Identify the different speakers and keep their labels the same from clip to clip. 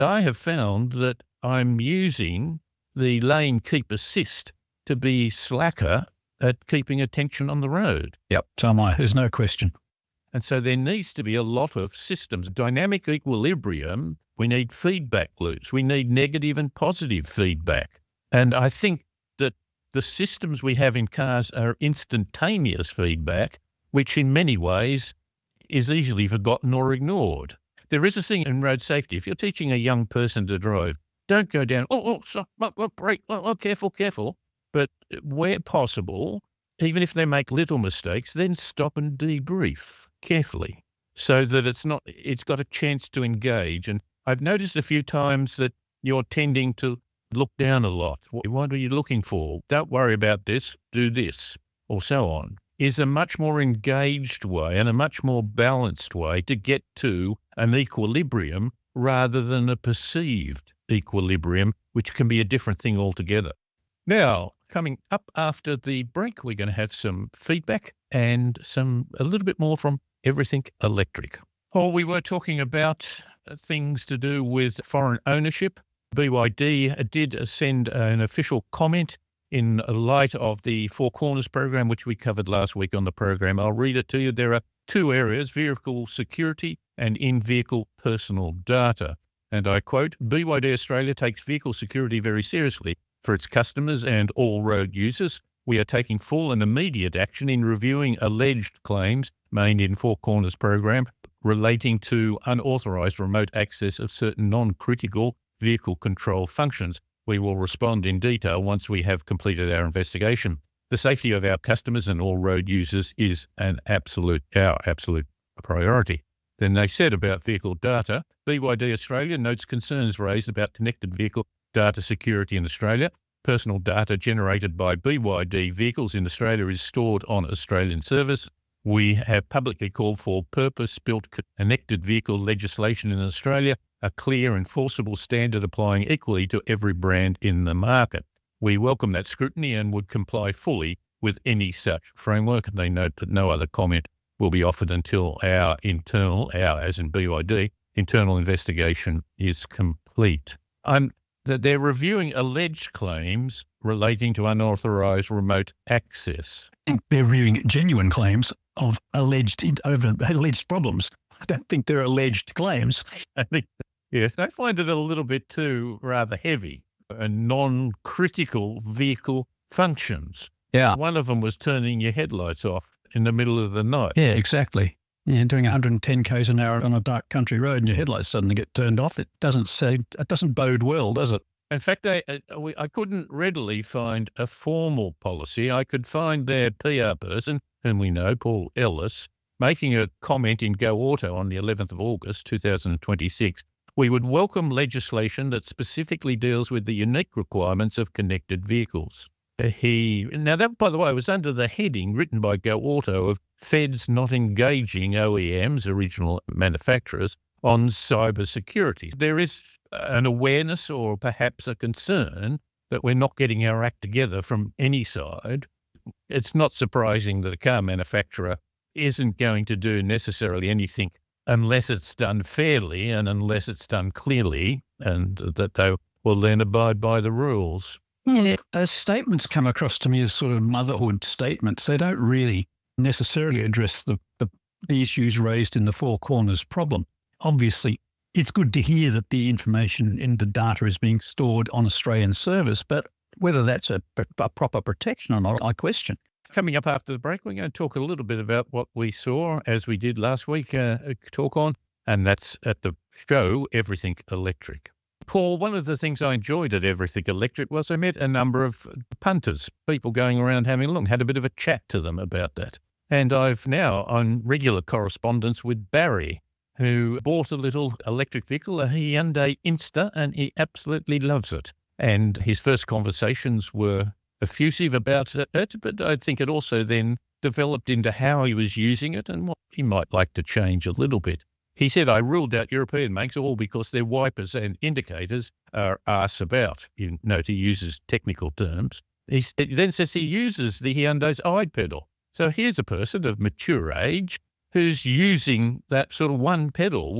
Speaker 1: I have found that I'm using the lane keep assist to be slacker at keeping attention on the road.
Speaker 2: Yep, so am I. There's no question.
Speaker 1: And so there needs to be a lot of systems. Dynamic equilibrium, we need feedback loops. We need negative and positive feedback. And I think that the systems we have in cars are instantaneous feedback, which in many ways is easily forgotten or ignored. There is a thing in road safety. If you're teaching a young person to drive, don't go down, stop, brake, careful. But where possible, even if they make little mistakes, then stop and debrief carefully so that it's got a chance to engage. And I've noticed a few times that you're tending to look down a lot. What are you looking for? Don't worry about this, do this, or so on, is a much more engaged way and a much more balanced way to get to an equilibrium rather than a perceived equilibrium, which can be a different thing altogether. Now, coming up after the break, we're going to have some feedback and a little bit more from Everything Electric. We were talking about things to do with foreign ownership. BYD did send an official comment in light of the Four Corners program, which we covered last week on the program. I'll read it to you. There are two areas, vehicle security and in-vehicle personal data. And I quote, BYD Australia takes vehicle security very seriously. For its customers and all road users, we are taking full and immediate action in reviewing alleged claims made in Four Corners program relating to unauthorised remote access of certain non-critical vehicle control functions. We will respond in detail once we have completed our investigation. The safety of our customers and all road users is our absolute priority. Then they said about vehicle data, BYD Australia notes concerns raised about connected vehicle data security in Australia. Personal data generated by BYD vehicles in Australia is stored on Australian servers. We have publicly called for purpose-built connected vehicle legislation in Australia, a clear enforceable standard applying equally to every brand in the market. We welcome that scrutiny and would comply fully with any such framework. They note that no other comment will be offered until our as in BYD, internal investigation is complete. That they're reviewing alleged claims relating to unauthorised remote access.
Speaker 2: They're reviewing genuine claims of alleged problems. I don't think they're alleged claims.
Speaker 1: I think, yes, I find it a little bit too rather heavy. Non-critical vehicle functions.
Speaker 2: Yeah.
Speaker 1: One of them was turning your headlights off in the middle of the night.
Speaker 2: Yeah, exactly. Yeah, doing 110 k's an hour on a dark country road and your headlights suddenly get turned off. It doesn't bode well, does it?
Speaker 1: In fact, I couldn't readily find a formal policy. I could find their PR person, whom we know, Paul Ellis, making a comment in Go Auto on the 11th of August, 2026. We would welcome legislation that specifically deals with the unique requirements of connected vehicles. Now that, by the way, was under the heading written by Go Auto of feds not engaging OEMs, original manufacturers, on cyber security. There is an awareness or perhaps a concern that we're not getting our act together from any side. It's not surprising that a car manufacturer isn't going to do necessarily anything unless it's done fairly and unless it's done clearly, and that they will then abide by the rules.
Speaker 2: Yeah, those statements come across to me as sort of motherhood statements. They don't really necessarily address the issues raised in the Four Corners problem. Obviously, it's good to hear that the information in the data is being stored on Australian servers, but whether that's a proper protection or not, I question.
Speaker 1: Coming up after the break, we're going to talk a little bit about what we saw, as we did last week, talk on, and that's at the show Everything Electric. Paul, one of the things I enjoyed at Everything Electric was I met a number of punters, people going around having a look, had a bit of a chat to them about that. And I've now on regular correspondence with Barry, who bought a little electric vehicle, a Hyundai Insta, and he absolutely loves it. And his first conversations were effusive about it, but I think it also then developed into how he was using it and what he might like to change a little bit. He said, I ruled out European makes all because their wipers and indicators are arse about. You note he uses technical terms. He then says he uses the Hyundai's iPedal. So here's a person of mature age who's using that sort of one pedal where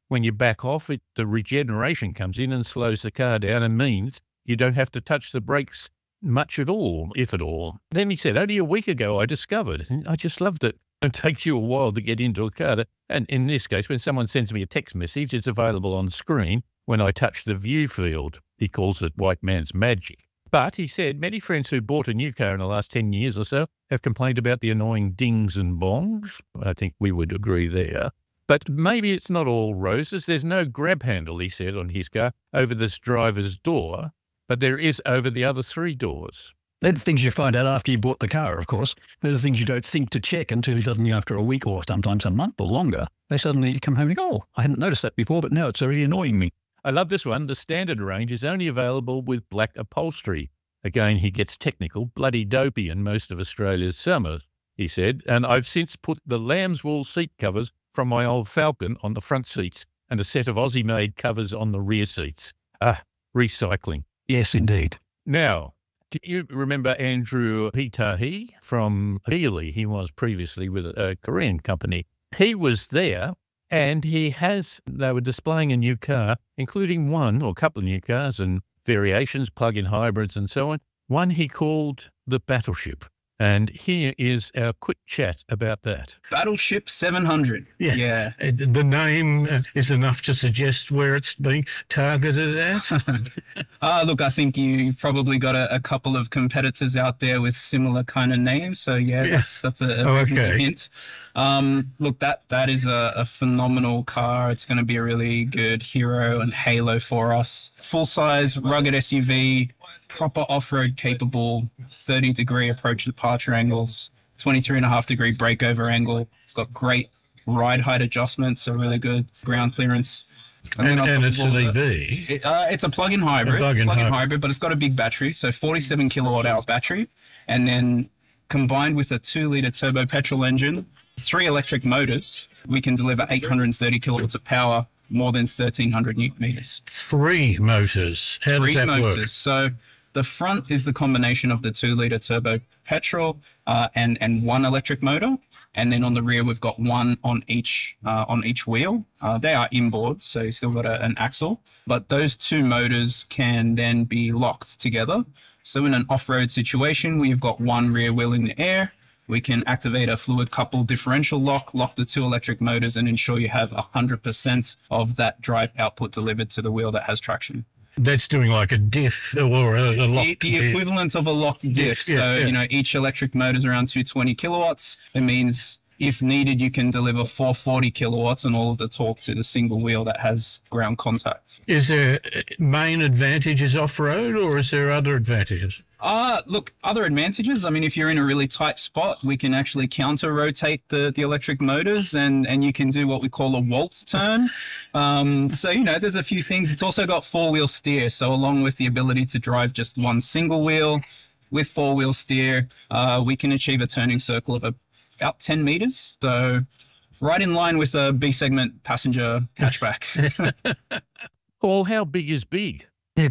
Speaker 1: when you back off, the regeneration comes in and slows the car down and means you don't have to touch the brakes much at all, if at all. Then he said, only a week ago I discovered, and I just loved it. It takes you a while to get into a car. And in this case, when someone sends me a text message, it's available on screen when I touch the view field. He calls it white man's magic. But he said many friends who bought a new car in the last 10 years or so have complained about the annoying dings and bongs. I think we would agree there. But maybe it's not all roses. There's no grab handle, he said, on his car over this driver's door, but there is over the other 3 doors.
Speaker 2: They're the things you find out after you bought the car, of course. They're the things you don't think to check until suddenly after a week or sometimes a month or longer, they suddenly come home and go, oh, I hadn't noticed that before, but now it's really annoying me.
Speaker 1: I love this one. The standard range is only available with black upholstery. Again, he gets technical, bloody dopey in most of Australia's summers, he said. And I've since put the lamb's wool seat covers from my old Falcon on the front seats and a set of Aussie-made covers on the rear seats. Recycling.
Speaker 2: Yes, indeed.
Speaker 1: Now, do you remember Andrew Hitahi from Healy? He was previously with a Korean company. He was there. And they were displaying a new car, including one or a couple of new cars and variations, plug-in hybrids and so on. One he called the Battleship. And here is our quick chat about that.
Speaker 3: Battleship 700. Yeah.
Speaker 4: The name is enough to suggest where it's being targeted at.
Speaker 3: Look, I think you've probably got a couple of competitors out there with similar kind of names. So, that's a reasonable hint. Look, that is a phenomenal car. It's going to be a really good hero and halo for us. Full-size, rugged SUV, proper off-road capable, 30-degree approach departure angles, 23.5-degree breakover angle. It's got great ride height adjustments, a really good ground clearance.
Speaker 4: And it's an EV.
Speaker 3: It's a plug-in hybrid. Plug-in hybrid, but it's got a big battery, so 47 kilowatt-hour battery, and then combined with a 2-litre turbo petrol engine, 3 electric motors, we can deliver 830 kilowatts of power, more than 1,300 newton meters.
Speaker 4: 3 motors. How does that work?
Speaker 3: So the front is the combination of the 2-litre turbo petrol and 1 electric motor. And then on the rear, we've got 1 on each wheel. They are inboard, so you've still got an axle. But those 2 motors can then be locked together. So in an off-road situation, we've got 1 rear wheel in the air. We can activate a fluid coupled differential lock the 2 electric motors, and ensure you have 100% of that drive output delivered to the wheel that has traction.
Speaker 4: That's doing like a diff or a locked
Speaker 3: the equivalent of a locked diff. So, each electric motor is around 220 kilowatts. It means if needed, you can deliver 440 kilowatts and all of the torque to the single wheel that has ground contact.
Speaker 4: Is there main advantages off-road, or is there other advantages?
Speaker 3: Look, other advantages. I mean, if you're in a really tight spot, we can actually counter-rotate the electric motors, and you can do what we call a waltz turn. So, there's a few things. It's also got 4-wheel steer. So along with the ability to drive just 1 single wheel, with 4-wheel steer, we can achieve a turning circle of about 10 meters. So right in line with a B-segment passenger hatchback.
Speaker 1: Paul, how big is big?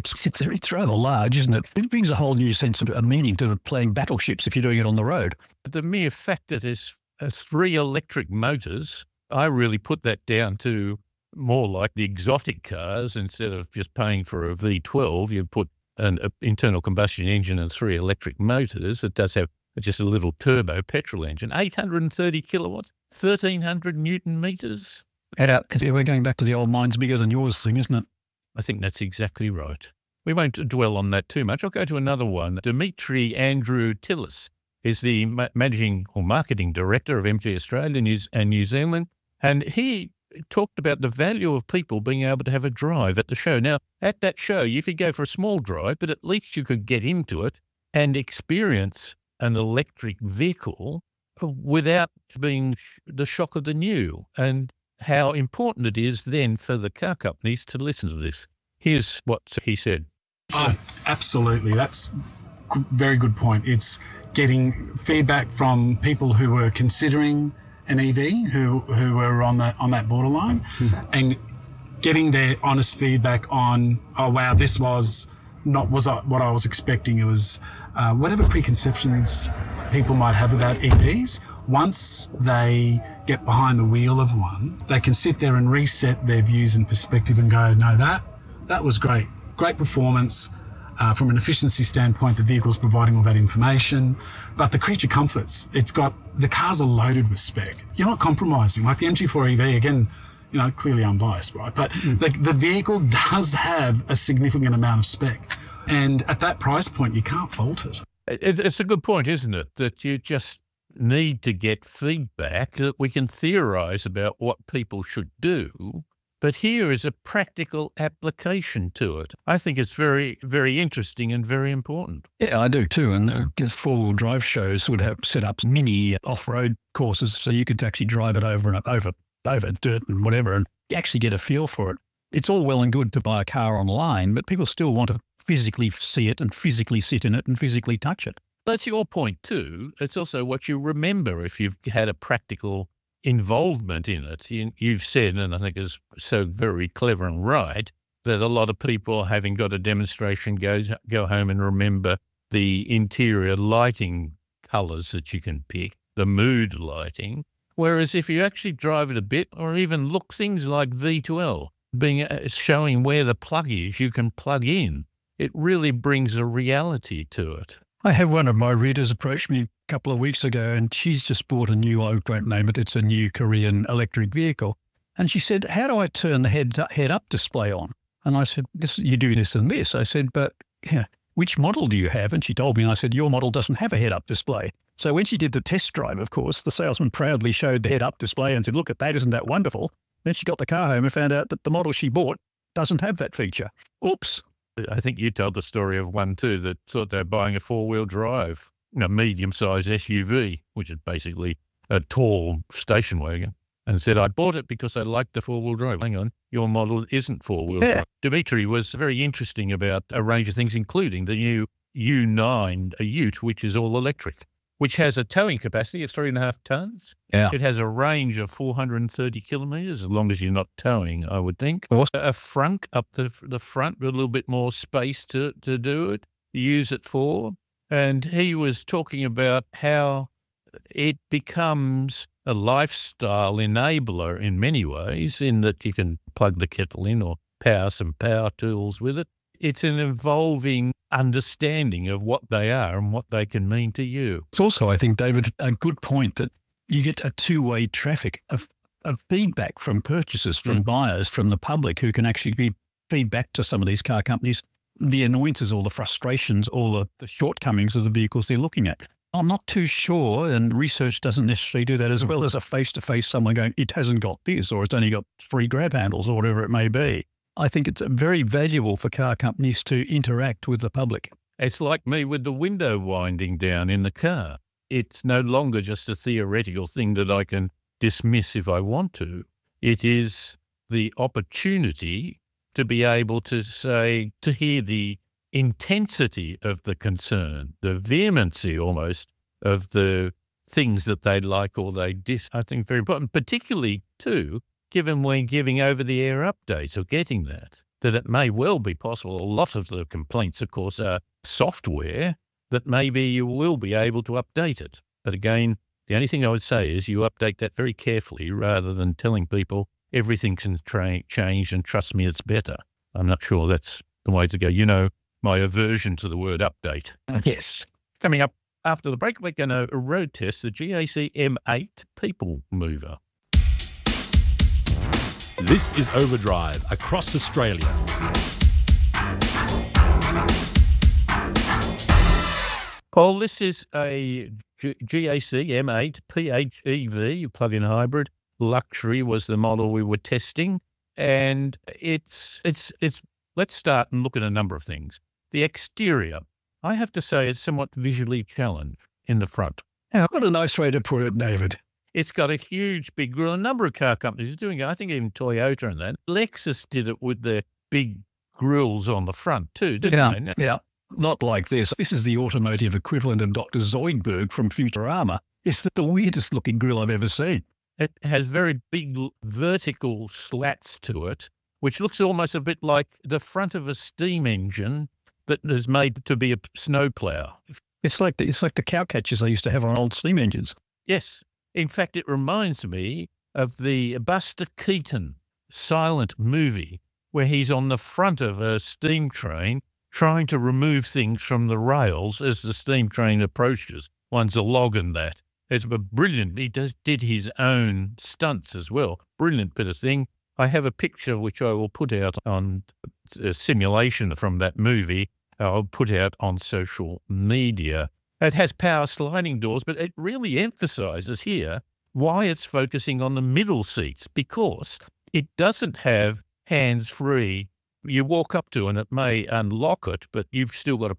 Speaker 2: It's rather large, isn't it? It brings a whole new sense of meaning to playing battleships if you're doing it on the road.
Speaker 1: But the mere fact that there's 3 electric motors, I really put that down to more like the exotic cars. Instead of just paying for a V12, you put an internal combustion engine and 3 electric motors. It does have just a little turbo petrol engine, 830 kilowatts, 1,300 newton meters.
Speaker 2: Add up, because we're going back to the old mine's bigger than yours thing, isn't it?
Speaker 1: I think that's exactly right. We won't dwell on that too much. I'll go to another one. Dimitri Andrew Tillis is the managing or marketing director of MG Australia and New Zealand, and he talked about the value of people being able to have a drive at the show. Now, at that show, you could go for a small drive, but at least you could get into it and experience an electric vehicle without being the shock of the new, and how important it is then for the car companies to listen to this. Here's what he said.
Speaker 5: Absolutely. That's a very good point. It's getting feedback from people who were considering an EV, who were on that borderline, and getting their honest feedback on, oh, wow, this was not what I was expecting. It was whatever preconceptions people might have about EVs, once they get behind the wheel of one, they can sit there and reset their views and perspective and go, no, that was great. Great performance. From an efficiency standpoint, the vehicle's providing all that information. But the creature comforts, the cars are loaded with spec. You're not compromising. Like the MG4 EV, again, clearly unbiased, right? But the vehicle does have a significant amount of spec. And at that price point, you can't fault it.
Speaker 1: It's a good point, isn't it? That you just need to get feedback, that we can theorise about what people should do, but here is a practical application to it. I think it's very, very interesting and very important.
Speaker 2: Yeah, I do too. And I guess four-wheel drive shows would have set up mini off-road courses so you could actually drive it over and over dirt and whatever and actually get a feel for it. It's all well and good to buy a car online, but people still want to physically see it and physically sit in it and physically touch it.
Speaker 1: That's your point too. It's also what you remember if you've had a practical involvement in it. You've said, and I think is so very clever and right, that a lot of people, having got a demonstration, go home and remember the interior lighting colours that you can pick, the mood lighting. Whereas if you actually drive it a bit, or even look things like V12, showing where the plug is, you can plug in. It really brings a reality to it.
Speaker 2: I had one of my readers approach me a couple of weeks ago, and she's just bought I won't name it, it's a new Korean electric vehicle. And she said, how do I turn the head-up display on? And I said, you do this and this. I said, but which model do you have? And she told me, and I said, your model doesn't have a head-up display. So when she did the test drive, of course, the salesman proudly showed the head-up display and said, look at that, isn't that wonderful? Then she got the car home and found out that the model she bought doesn't have that feature. Oops.
Speaker 1: I think you told the story of one too that thought they're buying a four-wheel drive, medium-sized SUV, which is basically a tall station wagon, and said, I bought it because I liked the four-wheel drive. Hang on, your model isn't four-wheel drive. Dimitri was very interesting about a range of things, including the new U9, a Ute, which is all electric, which has a towing capacity of 3.5 tonnes.
Speaker 2: Yeah.
Speaker 1: It has a range of 430 kilometres, as long as you're not towing, I would think.
Speaker 2: Awesome.
Speaker 1: A frunk up the front with a little bit more space to do it, use it for. And he was talking about how it becomes a lifestyle enabler in many ways, in that you can plug the kettle in or power some power tools with it. It's an evolving understanding of what they are and what they can mean to you.
Speaker 2: It's also, I think, David, a good point that you get a two-way traffic of feedback from purchasers, from buyers, from the public, who can actually feed back to some of these car companies the annoyances, all the frustrations, all the shortcomings of the vehicles they're looking at. I'm not too sure, and research doesn't necessarily do that, as well as a face-to-face someone going, it hasn't got this, or it's only got 3 grab handles, or whatever it may be. I think it's very valuable for car companies to interact with the public.
Speaker 1: It's like me with the window winding down in the car. It's no longer just a theoretical thing that I can dismiss if I want to. It is the opportunity to be able to say, to hear the intensity of the concern, the vehemency almost of the things that they like or they I think very important, particularly too, given when giving over-the-air updates or getting that it may well be possible. A lot of the complaints, of course, are software that maybe you will be able to update it. But again, the only thing I would say is you update that very carefully rather than telling people everything can change and trust me, it's better. I'm not sure that's the way to go. My aversion to the word update.
Speaker 2: Yes.
Speaker 1: Coming up after the break, we're going to road test the GAC M8 People Mover.
Speaker 6: This is Overdrive across Australia.
Speaker 1: Paul, this is a GAC M8 PHEV, plug-in hybrid. Luxury was the model we were testing. And it's let's start and look at a number of things. The exterior, I have to say, is somewhat visually challenged in the front.
Speaker 2: What a nice way to put it, David.
Speaker 1: It's got a huge, big grille. A number of car companies are doing it. I think even Toyota and that. Lexus did it with their big grills on the front too, didn't they?
Speaker 2: Yeah, not like this. This is the automotive equivalent of Dr. Zoidberg from Futurama. It's the weirdest looking grill I've ever seen.
Speaker 1: It has very big vertical slats to it, which looks almost a bit like the front of a steam engine that is made to be a snowplow.
Speaker 2: It's like the cow catchers they used to have on old steam engines.
Speaker 1: Yes. In fact, it reminds me of the Buster Keaton silent movie where he's on the front of a steam train trying to remove things from the rails as the steam train approaches. One's a log in that. It's brilliant. He did his own stunts as well. Brilliant bit of thing. I have a picture which I will put out on a simulation from that movie. I'll put out on social media. It has power sliding doors, but it really emphasises here why it's focusing on the middle seats, because it doesn't have hands-free. You walk up to and it may unlock it, but you've still got to